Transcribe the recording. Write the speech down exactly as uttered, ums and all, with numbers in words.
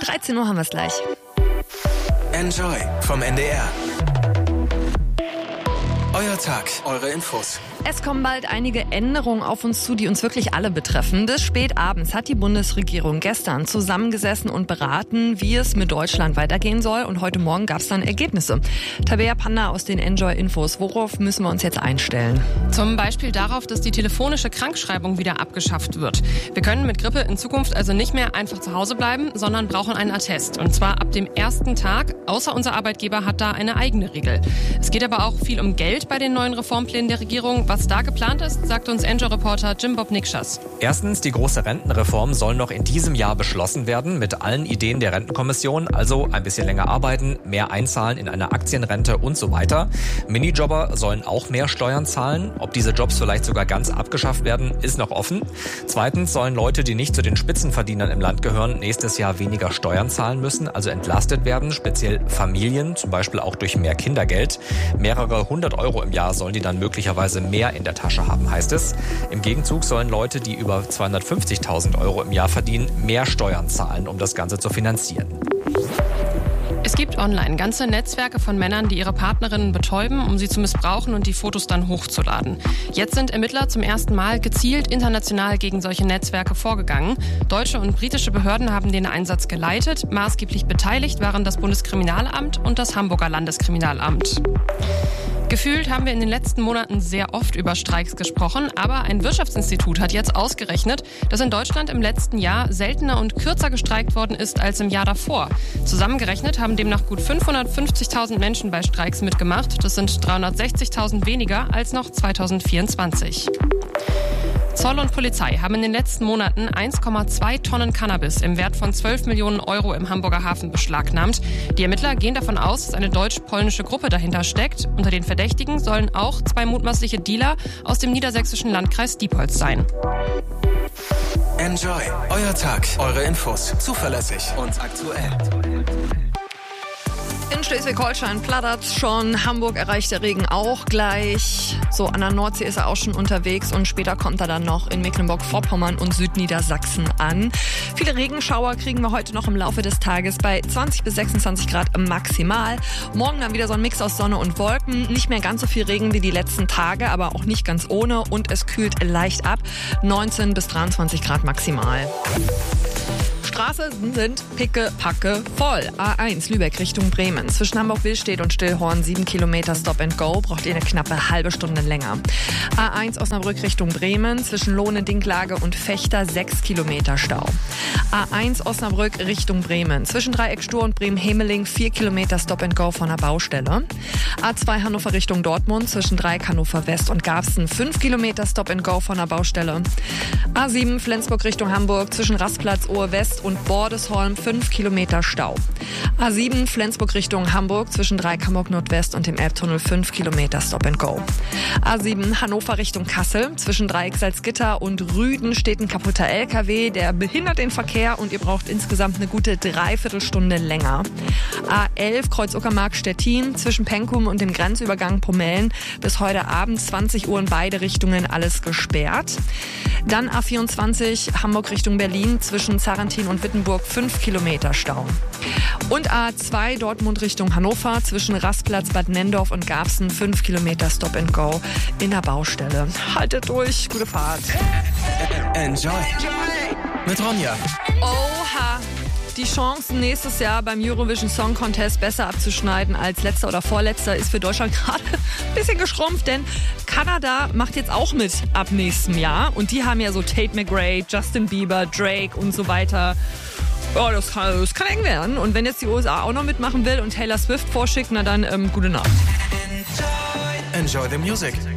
dreizehn Uhr haben wir es gleich. Enjoy vom N D R. Euer Tag, eure Infos. Es kommen bald einige Änderungen auf uns zu, die uns wirklich alle betreffen. Bis spät abends hat die Bundesregierung gestern zusammengesessen und beraten, wie es mit Deutschland weitergehen soll. Und heute Morgen gab es dann Ergebnisse. Tabea Panda aus den Enjoy-Infos. Worauf müssen wir uns jetzt einstellen? Zum Beispiel darauf, dass die telefonische Krankschreibung wieder abgeschafft wird. Wir können mit Grippe in Zukunft also nicht mehr einfach zu Hause bleiben, sondern brauchen einen Attest. Und zwar ab dem ersten Tag, außer unser Arbeitgeber hat da eine eigene Regel. Es geht aber auch viel um Geld bei den neuen Reformplänen der Regierung. Was da geplant ist, sagt uns Enjoy-Reporter Jim Bob Nikschas. Erstens, die große Rentenreform soll noch in diesem Jahr beschlossen werden mit allen Ideen der Rentenkommission, also ein bisschen länger arbeiten, mehr einzahlen in eine Aktienrente und so weiter. Minijobber sollen auch mehr Steuern zahlen. Ob diese Jobs vielleicht sogar ganz abgeschafft werden, ist noch offen. Zweitens sollen Leute, die nicht zu den Spitzenverdienern im Land gehören, nächstes Jahr weniger Steuern zahlen müssen, also entlastet werden, speziell Familien, zum Beispiel auch durch mehr Kindergeld. Mehrere hundert Euro im Jahr sollen die dann möglicherweise mehr in der Tasche haben, heißt es. Im Gegenzug sollen Leute, die über zweihundertfünfzigtausend Euro im Jahr verdienen, mehr Steuern zahlen, um das Ganze zu finanzieren. Es gibt online ganze Netzwerke von Männern, die ihre Partnerinnen betäuben, um sie zu missbrauchen und die Fotos dann hochzuladen. Jetzt sind Ermittler zum ersten Mal gezielt international gegen solche Netzwerke vorgegangen. Deutsche und britische Behörden haben den Einsatz geleitet. Maßgeblich beteiligt waren das Bundeskriminalamt und das Hamburger Landeskriminalamt. Gefühlt haben wir in den letzten Monaten sehr oft über Streiks gesprochen, aber ein Wirtschaftsinstitut hat jetzt ausgerechnet, dass in Deutschland im letzten Jahr seltener und kürzer gestreikt worden ist als im Jahr davor. Zusammengerechnet haben demnach gut fünfhundertfünfzigtausend Menschen bei Streiks mitgemacht. Das sind dreihundertsechzigtausend weniger als noch zweitausendvierundzwanzig. Zoll und Polizei haben in den letzten Monaten eins Komma zwei Tonnen Cannabis im Wert von zwölf Millionen Euro im Hamburger Hafen beschlagnahmt. Die Ermittler gehen davon aus, dass eine deutsch-polnische Gruppe dahinter steckt. Unter den Verdächtigen sollen auch zwei mutmaßliche Dealer aus dem niedersächsischen Landkreis Diepholz sein. Enjoy, euer Tag, eure Infos, zuverlässig und aktuell. In Schleswig-Holstein plattert's schon. Hamburg erreicht der Regen auch gleich. So, an der Nordsee ist er auch schon unterwegs und später kommt er dann noch in Mecklenburg-Vorpommern und Südniedersachsen an. Viele Regenschauer kriegen wir heute noch im Laufe des Tages bei zwanzig bis sechsundzwanzig Grad maximal. Morgen dann wieder so ein Mix aus Sonne und Wolken. Nicht mehr ganz so viel Regen wie die letzten Tage, aber auch nicht ganz ohne. Und es kühlt leicht ab. neunzehn bis dreiundzwanzig Grad maximal. Straßen sind pickepacke voll. A eins Lübeck Richtung Bremen. Zwischen Hamburg-Billstedt und Stillhorn sieben Kilometer Stop and Go. Braucht ihr eine knappe halbe Stunde länger. A eins Osnabrück Richtung Bremen. Zwischen Lohne, Dinklage und Fechter sechs Kilometer Stau. A eins Osnabrück Richtung Bremen. Zwischen Dreieck Stur und Bremen-Hemeling vier Kilometer Stop and Go von der Baustelle. A zwei Hannover Richtung Dortmund. Zwischen Dreieck Hannover West und Garbsen fünf Kilometer Stop and Go von der Baustelle. A sieben Flensburg Richtung Hamburg. Zwischen Rastplatz Ohe West und Bordesholm fünf Kilometer Stau. A sieben Flensburg Richtung Hamburg zwischen Dreieck Hamburg Nordwest und dem Elbtunnel fünf Kilometer Stop and Go. A sieben Hannover Richtung Kassel zwischen Dreieck Salzgitter und Rüden steht ein kaputter L K W, der behindert den Verkehr und ihr braucht insgesamt eine gute Dreiviertelstunde länger. A elf Kreuz Uckermark Stettin zwischen Penkum und dem Grenzübergang Pomellen bis heute Abend zwanzig Uhr in beide Richtungen alles gesperrt. Dann A vierundzwanzig Hamburg Richtung Berlin zwischen Zarantin und Wittenburg fünf Kilometer Stau. Und A zwei Dortmund Richtung Hannover zwischen Rastplatz Bad Nendorf und Garbsen fünf Kilometer Stop and Go in der Baustelle. Haltet durch, gute Fahrt. Enjoy mit Ronja. Oha! Die Chancen, nächstes Jahr beim Eurovision Song Contest besser abzuschneiden als letzter oder vorletzter, ist für Deutschland gerade ein bisschen geschrumpft, denn Kanada macht jetzt auch mit ab nächstem Jahr. Und die haben ja so Tate McRae, Justin Bieber, Drake und so weiter. Ja, das kann, das kann eng werden. Und wenn jetzt die U S A auch noch mitmachen will und Taylor Swift vorschickt, na dann ähm, gute Nacht. Enjoy the music.